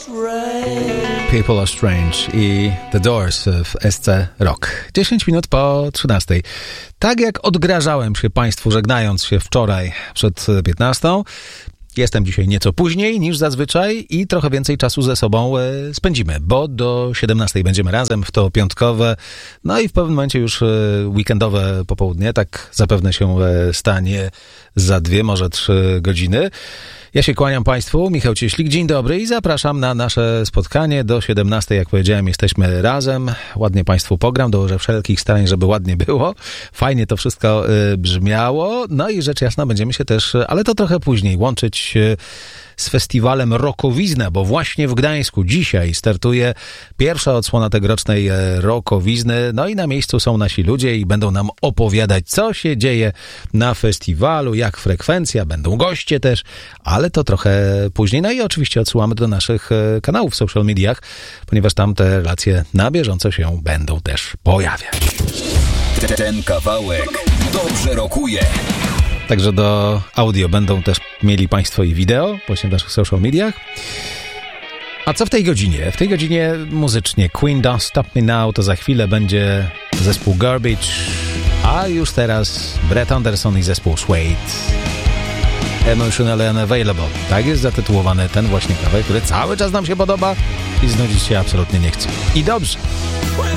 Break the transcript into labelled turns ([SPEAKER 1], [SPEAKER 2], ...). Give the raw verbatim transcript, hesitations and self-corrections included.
[SPEAKER 1] People Are Strange i The Doors w S C Rock. dziesięć minut po trzynastej. Tak jak odgrażałem się Państwu, żegnając się wczoraj przed piętnastą, jestem dzisiaj nieco później niż zazwyczaj i trochę więcej czasu ze sobą e, spędzimy, bo do siedemnastej będziemy razem w to piątkowe, no i w pewnym momencie już e, weekendowe popołudnie, tak zapewne się e, stanie za dwie, może trzy godziny. Ja się kłaniam Państwu, Michał Cieślik, dzień dobry i zapraszam na nasze spotkanie do siedemnastej, jak powiedziałem, jesteśmy razem, ładnie Państwu pogram, dołożę wszelkich starań, żeby ładnie było, fajnie to wszystko y, brzmiało, no i rzecz jasna będziemy się też, ale to trochę później, łączyć y, z festiwalem Rokowizna, bo właśnie w Gdańsku dzisiaj startuje pierwsza odsłona tegorocznej Rokowizny, no i na miejscu są nasi ludzie i będą nam opowiadać, co się dzieje na festiwalu, jak frekwencja, będą goście też, ale to trochę później. No i oczywiście odsyłamy do naszych kanałów w social mediach, ponieważ tam te relacje na bieżąco się będą też pojawiać.
[SPEAKER 2] Ten kawałek dobrze rokuje.
[SPEAKER 1] Także do audio będą też mieli Państwo i wideo właśnie w naszych social mediach. A co w tej godzinie? W tej godzinie muzycznie Queen Don't Stop Me Now, to za chwilę będzie zespół Garbage, a już teraz Brett Anderson i zespół Suede. Emotionally Unavailable. Tak jest zatytułowany ten właśnie kawałek, który cały czas nam się podoba i znudzić się absolutnie nie chce. I dobrze.